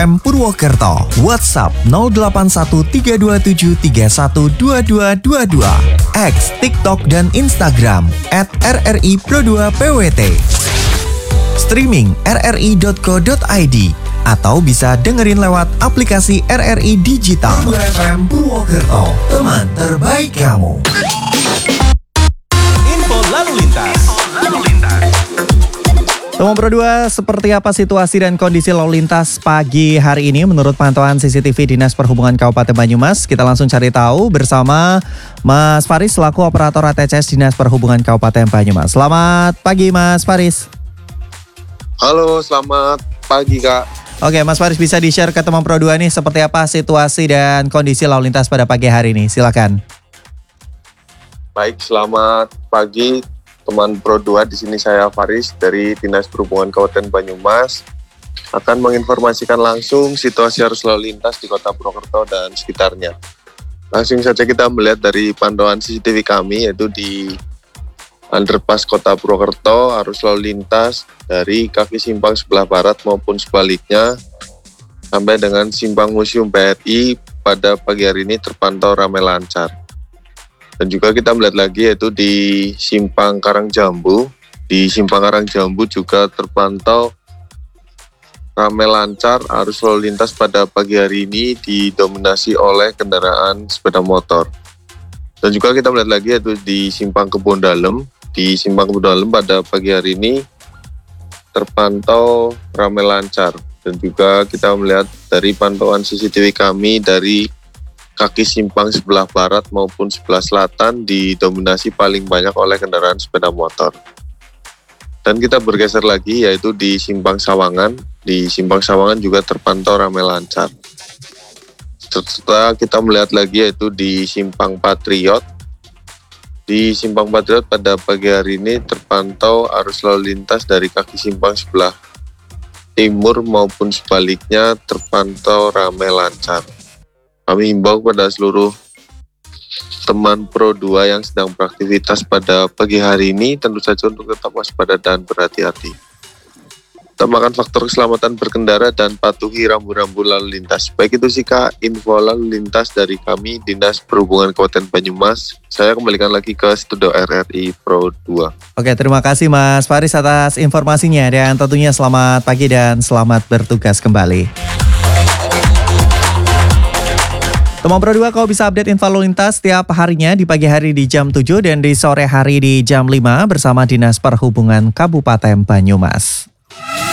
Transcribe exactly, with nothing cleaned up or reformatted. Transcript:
M Purwokerto. WhatsApp nol delapan satu tiga dua tujuh tiga satu dua dua dua dua. X, TikTok, dan Instagram at R R I Pro dua P W T. Streaming r r i dot co dot i d atau bisa dengerin lewat aplikasi R R I Digital. F M Purwokerto, teman terbaik kamu. Info lalu lintas. Teman Pro dua, seperti apa situasi dan kondisi lalu lintas pagi hari ini menurut pantauan C C T V Dinas Perhubungan Kabupaten Banyumas? Kita langsung cari tahu bersama Mas Faris selaku operator A T C S Dinas Perhubungan Kabupaten Banyumas. Selamat pagi Mas Faris. Halo, selamat pagi Kak. Oke, Mas Faris bisa di-share ke teman Pro dua nih seperti apa situasi dan kondisi lalu lintas pada pagi hari ini? Silakan. Baik, selamat pagi teman Pro dua. Di sini saya Faris dari Dinas Perhubungan Kabupaten Banyumas akan menginformasikan langsung situasi arus lalu lintas di Kota Purwokerto dan sekitarnya. Langsung saja kita melihat dari pantauan C C T V kami yaitu di Underpass Kota Purwokerto, arus lalu lintas dari kaki simpang sebelah barat maupun sebaliknya sampai dengan simpang Museum B R I pada pagi hari ini terpantau ramai lancar. Dan juga kita melihat lagi yaitu di simpang Karangjambu. Di simpang Karangjambu juga terpantau ramai lancar, arus lalu lintas pada pagi hari ini didominasi oleh kendaraan sepeda motor. Dan juga kita melihat lagi yaitu di simpang Kebon Dalem. Di simpang Kebon Dalem pada pagi hari ini terpantau ramai lancar. Dan juga kita melihat dari pantauan C C T V kami dari kaki simpang sebelah barat maupun sebelah selatan didominasi paling banyak oleh kendaraan sepeda motor. Dan kita bergeser lagi yaitu di simpang Sawangan. Di simpang Sawangan juga terpantau ramai lancar. Serta kita melihat lagi yaitu di simpang Patriot. Di simpang Patriot pada pagi hari ini terpantau arus lalu lintas dari kaki simpang sebelah timur maupun sebaliknya terpantau ramai lancar. Kami himbau kepada seluruh teman Pro dua yang sedang beraktivitas pada pagi hari ini tentu saja untuk tetap waspada dan berhati-hati. Utamakan faktor keselamatan berkendara dan patuhi rambu-rambu lalu lintas. Baik itu sih Kak, info lalu lintas dari kami Dinas Perhubungan Kabupaten Banyumas. Saya kembalikan lagi ke studio R R I Pro dua. Oke, terima kasih Mas Faris atas informasinya dan tentunya selamat pagi dan selamat bertugas kembali. Teman Pro dua, kau bisa update info lalu lintas setiap harinya di pagi hari di jam tujuh dan di sore hari di jam lima bersama Dinas Perhubungan Kabupaten Banyumas.